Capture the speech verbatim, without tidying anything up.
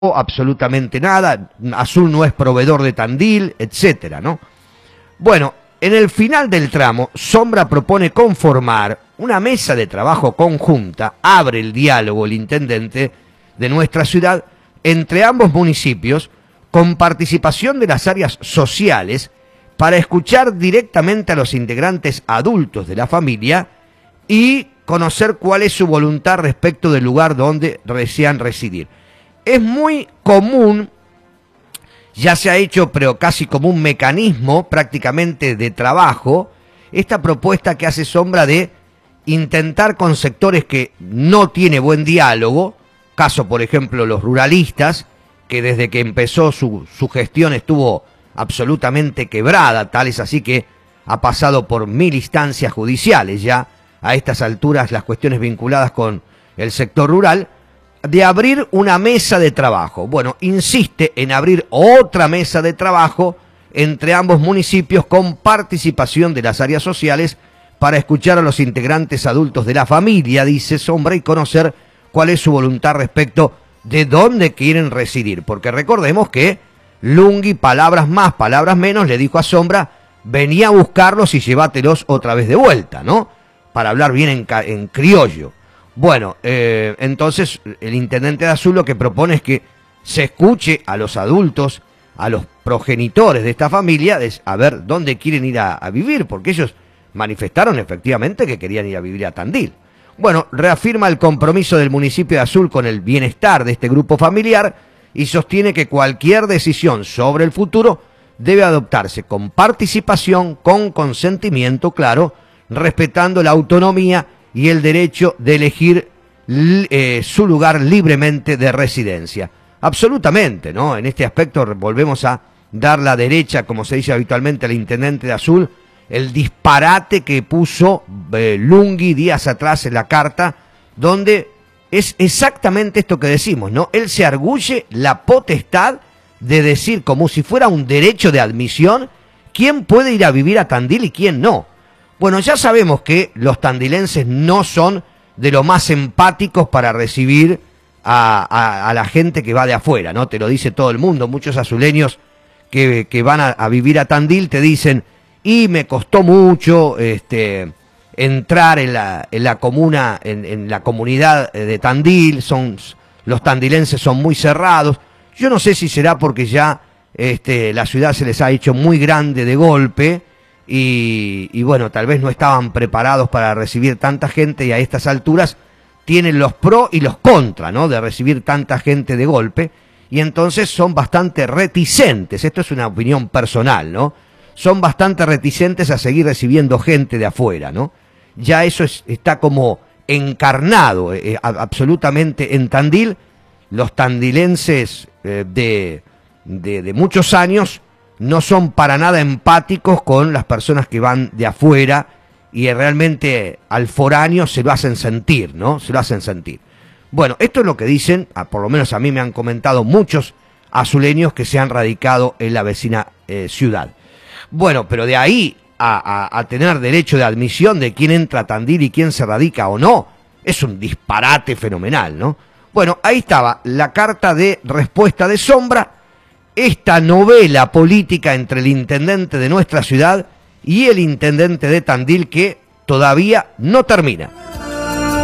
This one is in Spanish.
absolutamente nada, Azul no es proveedor de Tandil, etcétera, ¿no? Bueno, en el final del tramo, Sombra propone conformar una mesa de trabajo conjunta, abre el diálogo el intendente de nuestra ciudad entre ambos municipios, con participación de las áreas sociales, para escuchar directamente a los integrantes adultos de la familia y conocer cuál es su voluntad respecto del lugar donde desean residir. Es muy común, ya se ha hecho, pero casi como un mecanismo prácticamente de trabajo, esta propuesta que hace Sombra de intentar con sectores que no tiene buen diálogo, caso por ejemplo los ruralistas, que desde que empezó su, su gestión estuvo absolutamente quebrada, tal es así que ha pasado por mil instancias judiciales ya a estas alturas las cuestiones vinculadas con el sector rural, de abrir una mesa de trabajo. Bueno, insiste en abrir otra mesa de trabajo entre ambos municipios con participación de las áreas sociales para escuchar a los integrantes adultos de la familia, dice Sombra, y conocer cuál es su voluntad respecto de dónde quieren residir. Porque recordemos que Lungui, palabras más, palabras menos, le dijo a Sombra, venía a buscarlos y llévatelos otra vez de vuelta, ¿no? Para hablar bien en, en criollo. Bueno, eh, entonces el intendente de Azul lo que propone es que se escuche a los adultos, a los progenitores de esta familia, de, a ver dónde quieren ir a, a vivir, porque ellos manifestaron efectivamente que querían ir a vivir a Tandil. Bueno, reafirma el compromiso del municipio de Azul con el bienestar de este grupo familiar y sostiene que cualquier decisión sobre el futuro debe adoptarse con participación, con consentimiento, claro, respetando la autonomía y el derecho de elegir eh, su lugar libremente de residencia. Absolutamente, ¿no? En este aspecto volvemos a dar la derecha, como se dice habitualmente al intendente de Azul, el disparate que puso eh, Lungui días atrás en la carta, donde es exactamente esto que decimos, ¿no? Él se arguye la potestad de decir, como si fuera un derecho de admisión, quién puede ir a vivir a Tandil y quién no. Bueno, ya sabemos que los tandilenses no son de los más empáticos para recibir a, a, a la gente que va de afuera, ¿no? Te lo dice todo el mundo. Muchos azuleños que, que van a, a vivir a Tandil te dicen, y me costó mucho este, entrar en la, en la comuna, en, en la comunidad de Tandil, son, los tandilenses son muy cerrados. Yo no sé si será porque ya este, la ciudad se les ha hecho muy grande de golpe, Y, y bueno, tal vez no estaban preparados para recibir tanta gente y a estas alturas tienen los pros y los contras, ¿no? De recibir tanta gente de golpe y entonces son bastante reticentes, esto es una opinión personal, ¿no? Son bastante reticentes a seguir recibiendo gente de afuera, ¿no? Ya eso es, está como encarnado eh, absolutamente en Tandil. Los tandilenses eh, de, de, de muchos años no son para nada empáticos con las personas que van de afuera y realmente al foráneo se lo hacen sentir, ¿no? Se lo hacen sentir. Bueno, esto es lo que dicen, por lo menos a mí me han comentado muchos azuleños que se han radicado en la vecina eh, ciudad. Bueno, pero de ahí a, a, a tener derecho de admisión de quién entra a Tandil y quién se radica o no, es un disparate fenomenal, ¿no? Bueno, ahí estaba la carta de respuesta de Sombra, esta novela política entre el intendente de nuestra ciudad y el intendente de Tandil que todavía no termina.